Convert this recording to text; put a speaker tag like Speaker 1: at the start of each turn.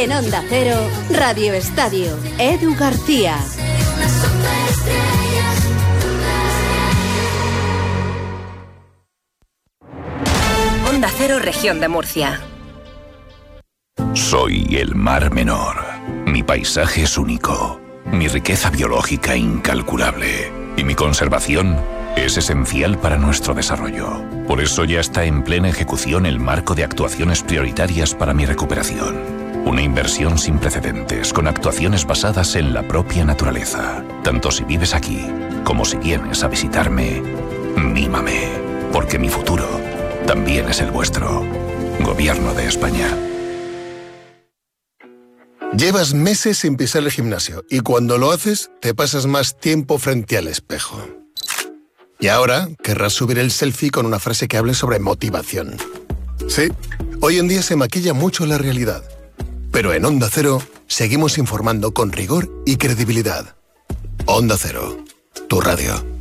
Speaker 1: En Onda Cero, Radio Estadio, Edu García. Onda Cero, Región de Murcia.
Speaker 2: Soy el Mar Menor. Mi paisaje es único, mi riqueza biológica incalculable y mi conservación es esencial para nuestro desarrollo. Por eso ya está en plena ejecución el marco de actuaciones prioritarias para mi recuperación. Una inversión sin precedentes, con actuaciones basadas en la propia naturaleza. Tanto si vives aquí, como si vienes a visitarme, mímame, porque mi futuro también es el vuestro. Gobierno de España.
Speaker 3: Llevas meses sin pisar el gimnasio y cuando lo haces, te pasas más tiempo frente al espejo. Y ahora querrás subir el selfie con una frase que hable sobre motivación. Sí, hoy en día se maquilla mucho la realidad. Pero en Onda Cero seguimos informando con rigor y credibilidad. Onda Cero, tu radio.